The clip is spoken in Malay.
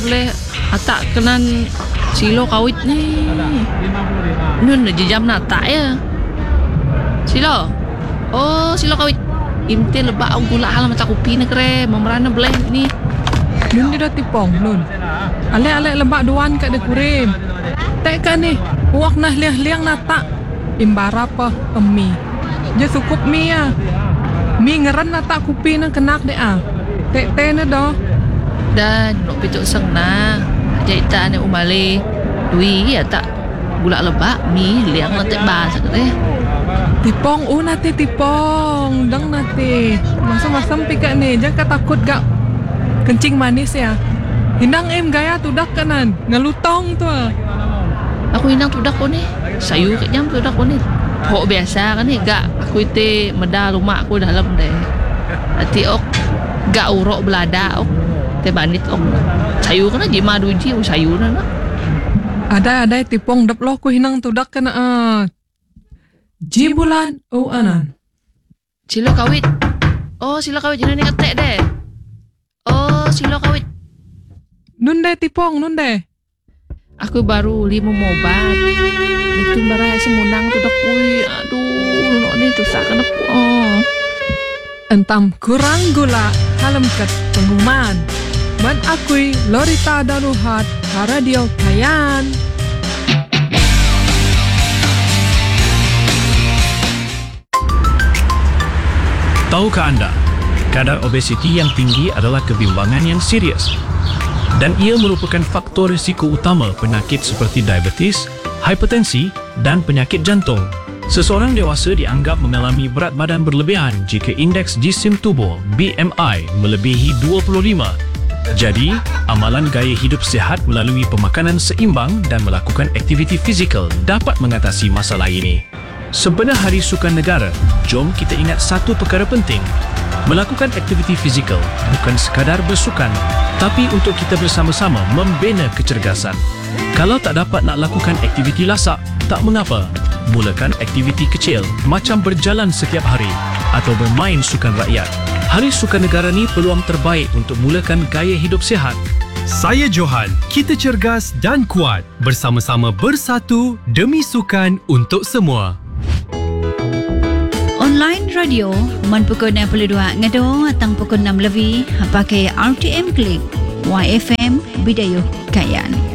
boleh atak kenan silo kawit ni. Nun jam nak tak ya. Silo. Oh, silo kawit. Imti lebak au gula hal macam kopi ni kere. Memerana boleh ni. Nun dia dah tipong nun. Ale lebak duan kat de kurim. Tak kan ni. Uak nah liang nata. Imbara apa emi. Je cukup mi ya. Mi ngeran nata kopi nang kenak de ah. Tek na do. Dan nak pituk seng na. Jaita ni umale. Dui ya tak gula lebak mi liang lantai bahasa kere. Tipong nati tipong. Dang nati. Masa-masa pika ni. Jangan takut gak kencing manis ya. Hinang gaya tudak kanan. Ngelutong tu. Aku hinang tudak ko ni. Sayu kat jam tudak ko ni. Pok biasa kan ni. Gak aku ite meda rumah aku dalam deh. Hati ok. Gak urok belada ok. Te banit ok. Sayu kan jima duji sayu na nak. Ada tipong dap lo ku hinang tudak kana. Jibulan anan. Silo kawit. Oh, silo kawit jangan ni ketek deh. Oh, silo kawit. Nun deh tipong, nun deh. Aku baru 5 mobat. Itu barai semunang tu dak kui. Aduh, nak ni tu sakan aku. Oh. Entam kurang gula kalem kat pengumuman. Man akui Lorita Daluhat Radio Kayan. Tahukah anda, kadar obesiti yang tinggi adalah kebimbangan yang serius dan ia merupakan faktor risiko utama penyakit seperti diabetes, hipertensi dan penyakit jantung. Seseorang dewasa dianggap mengalami berat badan berlebihan jika indeks jisim tubuh BMI melebihi 25. Jadi, amalan gaya hidup sihat melalui pemakanan seimbang dan melakukan aktiviti fizikal dapat mengatasi masalah ini. Sebenar Hari Sukan Negara, jom kita ingat satu perkara penting. Melakukan aktiviti fizikal bukan sekadar bersukan, tapi untuk kita bersama-sama membina kecergasan. Kalau tak dapat nak lakukan aktiviti lasak, tak mengapa. Mulakan aktiviti kecil macam berjalan setiap hari atau bermain sukan rakyat. Hari Sukan Negara ni peluang terbaik untuk mulakan gaya hidup sihat. Saya Johan, kita cergas dan kuat. Bersama-sama bersatu demi sukan untuk semua. Online radio man pukul 62 ngado atang pukul 6 lebih pakai RTM Klik YFM Bidayuh Kayan.